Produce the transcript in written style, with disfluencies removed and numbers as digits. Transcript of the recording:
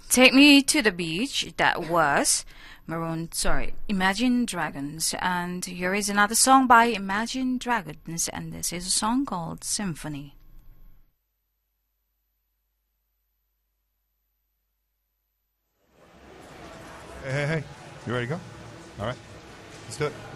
Take Me to the Beach, that was Imagine Dragons. And here is another song by Imagine Dragons, and this is a song called Symphony. Hey. You ready to go? All right. Let's do it.